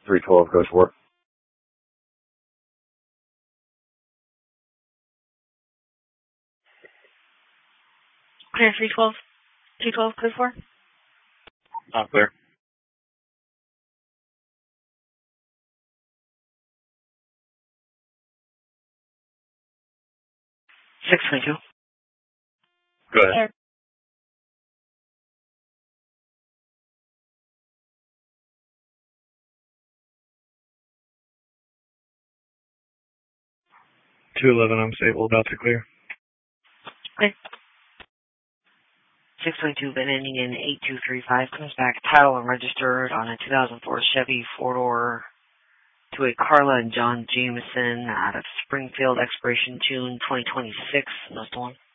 312 goes for. Clear 312. 212 goes for. Not clear. 622. Go ahead. 211, I'm stable, about to clear. Okay. 622, been ending in 8235, comes back title and registered on a 2004 Chevy 4-door to a Carla and John Jameson out of Springfield, expiration June 2026. That's the one.